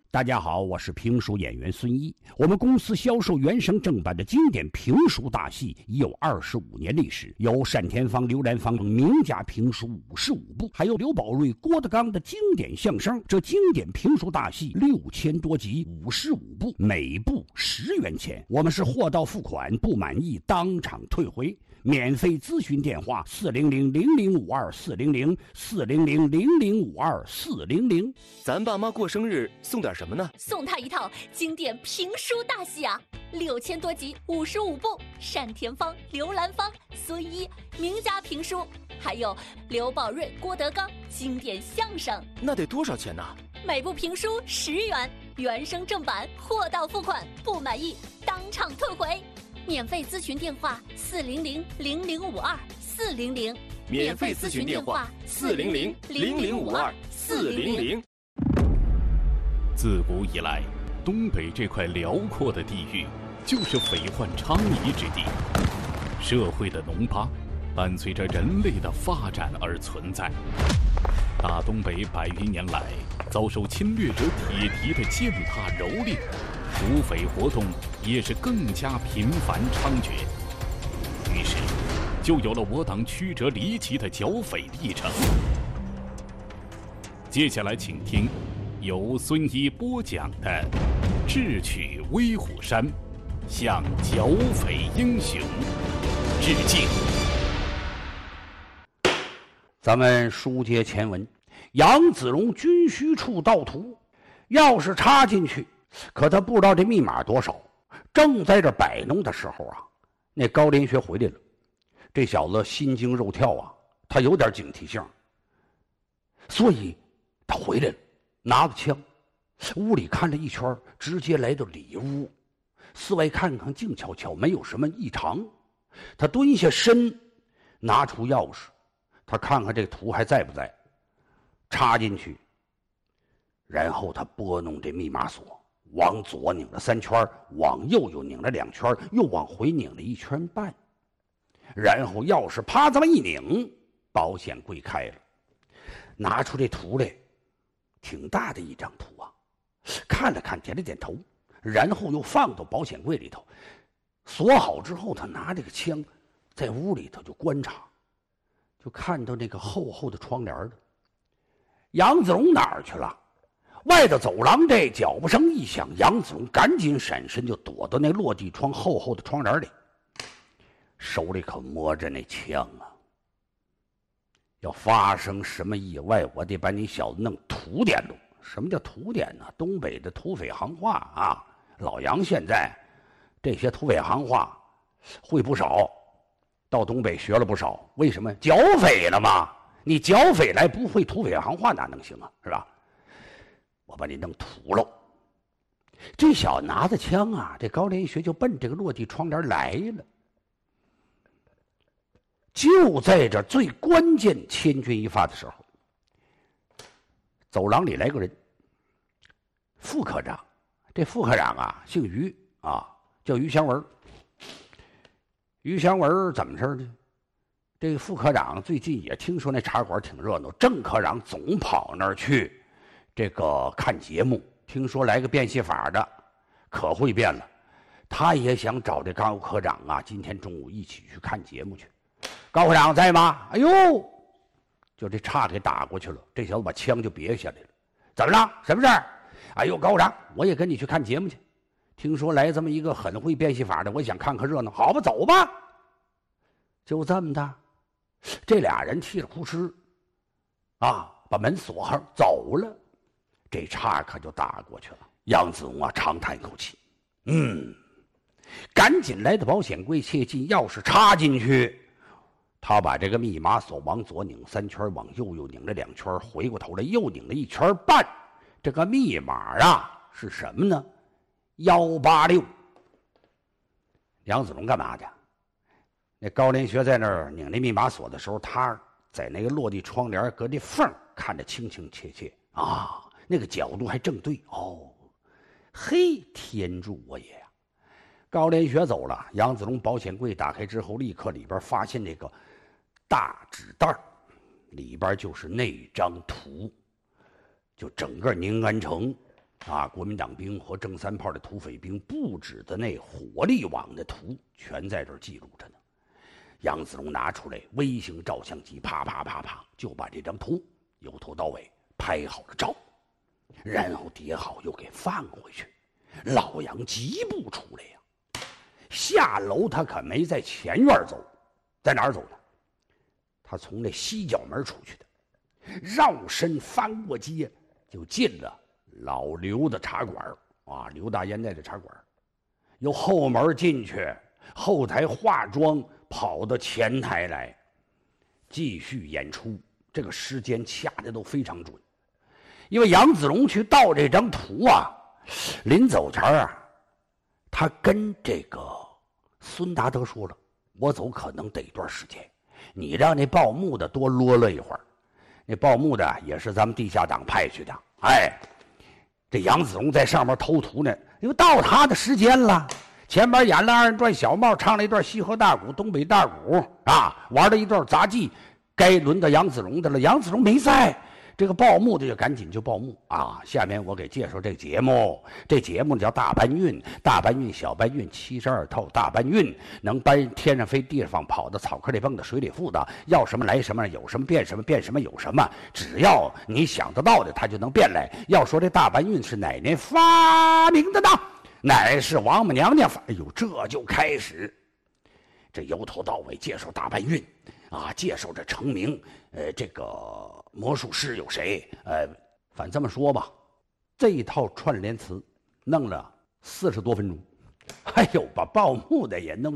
大家好，我是评书演员孙一。我们公司销售原声正版的经典评书大戏已有25年历史，有单田芳、刘兰芳等名家评书55部，还有刘宝瑞、郭德纲的经典相声。这经典评书大戏6000多集，55部，每部10元钱。我们是货到付款，不满意当场退回。免费咨询电话400-0052-400-400-0052-400。 咱爸妈过生日送点什么呢？ 送他一套经典评书大戏啊，6000多集，55部，单田芳、刘兰芳、孙一名家评书，还有刘宝瑞、郭德纲经典相声。 那得多少钱呢？ 每部评书10元，原声正版，货到付款，不满意当场退回。免费咨询电话400-0052-400。 免费咨询电话400-0052-400。 自古以来，东北这块辽阔的地域就是匪患昌黎之地。社会的脓疤伴随着人类的发展而存在。大东北100余年来，遭受侵略者铁蹄的践踏蹂躏，土匪活动也是更加频繁猖獗，于是就有了我党曲折离奇的剿匪历程。接下来请听由孙一播讲的《智取威虎山》，向剿匪英雄致敬。 咱们书接前文，杨子荣军需处盗图，钥匙插进去，可他不知道这密码多少。正在这摆弄的时候啊，那高连学回来了。这小子心惊肉跳啊，他有点警惕性，所以他回来了，拿着枪，屋里看了一圈，直接来到里屋，四外看看，静悄悄，没有什么异常。他蹲下身，拿出钥匙，他看看这个图还在不在，插进去，然后他拨弄这密码锁，往左拧了3圈，往右又拧了2圈，又往回拧了1圈半，然后钥匙啪这么一拧，保险柜开了，拿出这图来，挺大的一张图啊，看了看，点了点头，然后又放到保险柜里头，锁好之后，他拿这个枪在屋里头就观察，就看到那个厚厚的窗帘了。杨子荣哪儿去了？外头走廊这脚步声一响，杨子荣赶紧闪身，就躲到那落地窗厚厚的窗帘里，手里可摸着那枪啊。要发生什么意外，我得把你小子弄土点喽。什么叫土点呢？东北的土匪行话啊。老杨现在这些土匪行话会不少，到东北学了不少。为什么？剿匪了嘛。你剿匪来不会土匪行话哪能行啊？是吧？我把你弄土喽。这小子拿着枪啊，这高连学就奔这个落地窗帘来了。就在这最关键千钧一发的时候，走廊里来个人，副科长。这副科长啊姓于啊，叫于祥文。于祥文怎么事呢？这个副科长最近也听说那茶馆挺热闹，郑科长总跑那儿去这个看节目，听说来个变戏法的，可会变了。他也想找这高科长啊，今天中午一起去看节目去。高科长在吗？哎呦，就这岔给打过去了。这小子把枪就别下来了。怎么了？什么事儿？哎呦，高科长，我也跟你去看节目去。听说来这么一个很会变戏法的，我想看看热闹。好吧，走吧。就这么的，这俩人气了哭哧啊，把门锁上走了。这岔可就打过去了。杨子荣啊，长叹一口气，赶紧来到保险柜，切进钥匙插进去。他把这个密码锁往左拧3圈，往右又拧了2圈，回过头来又拧了1圈半。这个密码啊是什么呢？186。杨子荣干嘛去？那高连学在那儿拧那密码锁的时候，他在那个落地窗帘隔这缝看着清清切切啊，那个角度还正对哦。嘿，天助我也呀！高连学走了，杨子荣保险柜打开之后，立刻里边发现这个大纸袋，里边就是那张图，就整个宁安城国民党兵和郑三炮的土匪兵布置的那火力网的图全在这儿记录着呢。杨子荣拿出来微型照相机，啪啪啪啪就把这张图由头到尾拍好了照，然后叠好又给放回去。老杨疾步出来呀，下楼他可没在前院走，在哪儿走呢？他从那西角门出去的，绕身翻过街就进了老刘的茶馆刘大烟袋的茶馆，由后门进去，后台化妆，跑到前台来继续演出。这个时间掐的都非常准，因为杨子荣去盗这张图临走前他跟这个孙达德说了，我走可能得一段时间，你让那报幕的多啰啰一会儿。那报幕的也是咱们地下党派去的，这杨子荣在上面偷图呢，因为到他的时间了。前边演了二人转小帽，唱了一段西河大鼓、东北大鼓玩了一段杂技，该轮到杨子荣的了。杨子荣没在，这个报幕的就赶紧就报幕下面我给介绍这个节目，这节目叫大搬运，大搬运、小搬运、72套大搬运，能搬天上飞、地上跑的、草坑里蹦的、水里浮的，要什么来什么，有什么变什么，变什么有什么，只要你想得到的，它就能变来。要说这大搬运是哪年发明的呢？乃是王母娘娘这就开始，这由头到尾介绍大搬运介绍这成名，这个魔术师有谁？反正这么说吧，这一套串联词弄了40多分钟，把报幕的也弄